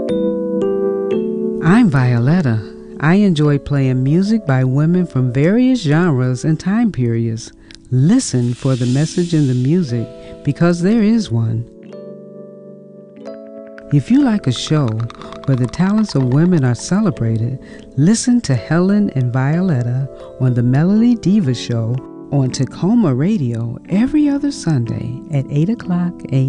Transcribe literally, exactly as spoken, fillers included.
I'm Violetta. I enjoy playing music by women from various genres and time periods. Listen for the message in the music, because there is one. If you like a show where the talents of women are celebrated, listen to Helen and Violetta on the Melody Diva Show on Tacoma Radio every other Sunday at eight o'clock a m